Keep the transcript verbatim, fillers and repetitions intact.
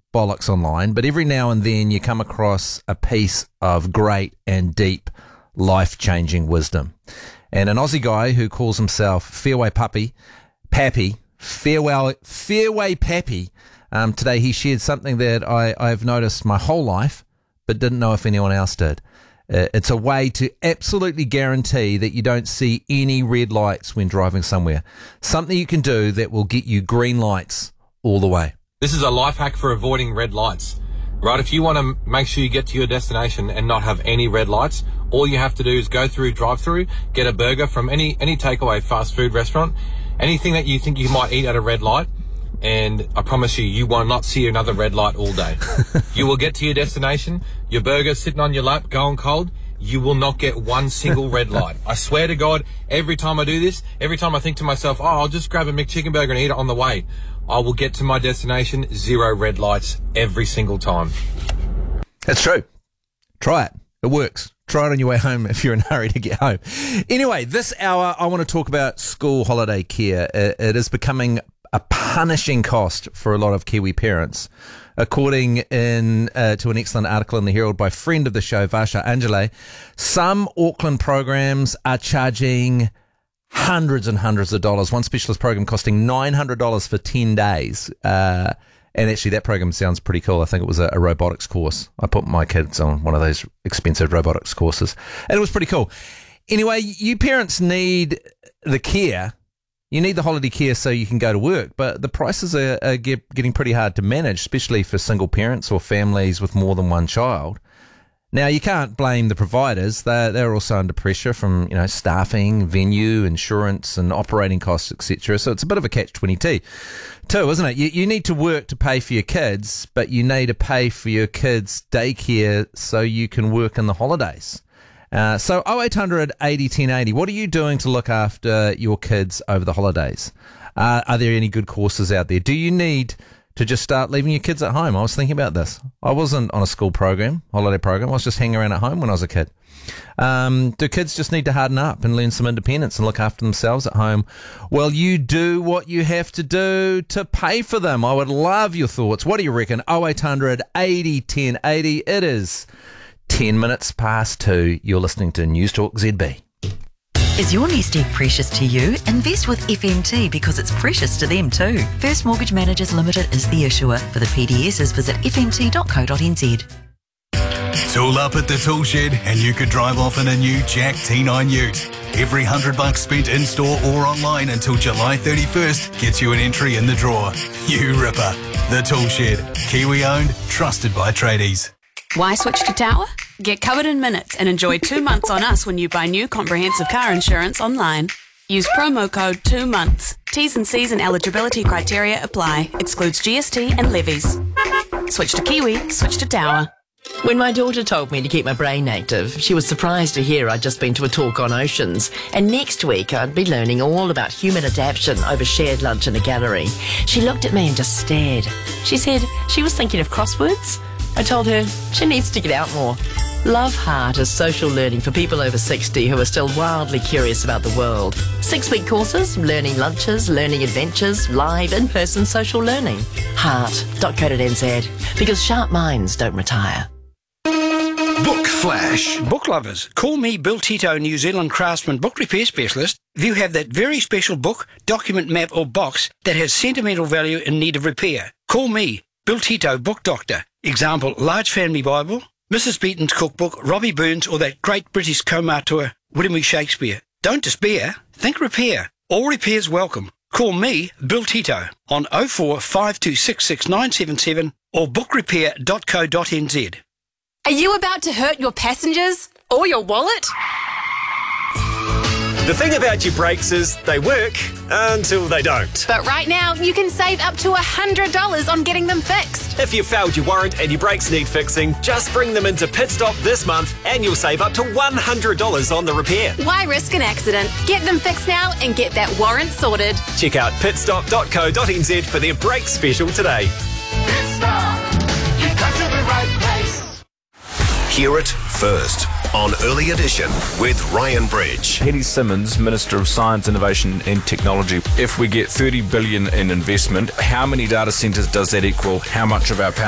bollocks online, but every now and then you come across a piece of great and deep life-changing wisdom. And an Aussie guy who calls himself Fairway Puppy, Pappy, Fairway, Fairway Pappy, um, today he shared something that I, I've noticed my whole life, but didn't know if anyone else did. Uh, it's a way to absolutely guarantee that you don't see any red lights when driving somewhere. Something you can do that will get you green lights all the way. This is a life hack for avoiding red lights, right? If you want to make sure you get to your destination and not have any red lights, all you have to do is go through drive-through, get a burger from any, any takeaway fast food restaurant, anything that you think you might eat at a red light, and I promise you, you will not see another red light all day. You will get to your destination, your burger's sitting on your lap, going cold, you will not get one single red light. I swear to God, every time I do this, every time I think to myself, oh, I'll just grab a McChicken burger and eat it on the way, I will get to my destination, zero red lights every single time. That's true. Try it. It works. Try it on your way home if you're in a hurry to get home. Anyway, this hour I want to talk about school holiday care. It, it is becoming a punishing cost for a lot of Kiwi parents. According in uh, to an excellent article in the Herald by friend of the show, Varsha Angele, some Auckland programs are charging hundreds and hundreds of dollars. One specialist program costing nine hundred dollars for ten days. Uh, and actually that program sounds pretty cool. I think it was a, a robotics course. I put my kids on one of those expensive robotics courses, and it was pretty cool. Anyway, you parents need the care. You need the holiday care so you can go to work, but the prices are, are get, getting pretty hard to manage, especially for single parents or families with more than one child. Now, you can't blame the providers. They're, they're also under pressure from, you know, staffing, venue, insurance, and operating costs, et cetera. So it's a bit of a catch twenty-two, too, isn't it? You, you need to work to pay for your kids, but you need to pay for your kids' daycare so you can work in the holidays. Uh, so oh eight hundred eighty ten eighty, what are you doing to look after your kids over the holidays? Uh, are there any good courses out there? Do you need to just start leaving your kids at home? I was thinking about this. I wasn't on a school program, holiday program. I was just hanging around at home when I was a kid. Um, do kids just need to harden up and learn some independence and look after themselves at home? Well, you do what you have to do to pay for them. I would love your thoughts. What do you reckon? oh eight hundred eighty ten eighty. It is ten minutes past two. You're listening to News Talk Z B. Is your nest egg precious to you? Invest with F M T because it's precious to them too. First Mortgage Managers Limited is the issuer. For the P D Ss, visit f m t dot co dot n z. Tool up at the tool shed and you could drive off in a new Jack T nine Ute. Every hundred bucks spent in-store or online until July thirty-first gets you an entry in the draw. You ripper. The Tool Shed. Kiwi owned, trusted by tradies. Why switch to Tower? Get covered in minutes and enjoy two months on us when you buy new comprehensive car insurance online. Use promo code two months. T's and C's and eligibility criteria apply. Excludes G S T and levies. Switch to Kiwi, switch to Tower. When my daughter told me to keep my brain active, she was surprised to hear I'd just been to a talk on oceans, and next week I'd be learning all about human adaptation over shared lunch in a gallery. She looked at me and just stared. She said she was thinking of crosswords. I told her she needs to get out more. Love Heart is social learning for people over sixty who are still wildly curious about the world. Six-week courses, learning lunches, learning adventures, live in-person social learning. heart dot co dot n z, because sharp minds don't retire. Book Flash. Book lovers, call me Bill Tito, New Zealand Craftsman Book Repair Specialist. If you have that very special book, document, map or box that has sentimental value in need of repair, call me, Bill Tito, Book Doctor. Example, Large Family Bible, Missus Beaton's Cookbook, Robbie Burns, or that great British Comatua, William E. Shakespeare. Don't despair, think repair. All repairs welcome. Call me, Bill Tito, on oh four five two six six nine seven seven or book repair dot co dot n z. Are you about to hurt your passengers or your wallet? The thing about your brakes is they work until they don't. But right now, you can save up to one hundred dollars on getting them fixed. If you've failed your warrant and your brakes need fixing, just bring them into Pit Stop this month and you'll save up to one hundred dollars on the repair. Why risk an accident? Get them fixed now and get that warrant sorted. Check out pit stop dot co dot n z for their brake special today. Pit Stop, you've got to the right place. Hear it first on Early Edition with Ryan Bridge. Hetty Simmons, Minister of Science, Innovation and Technology. If we get thirty billion dollars in investment, how many data centres does that equal? How much of our power